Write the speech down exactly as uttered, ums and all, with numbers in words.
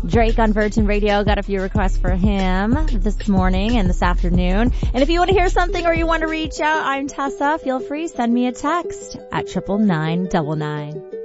Drake on Virgin Radio. Got a few requests for him this morning and this afternoon. And if you want to hear something or you want to reach out, I'm Tessa. Feel free, send me a text at triple nine double nine.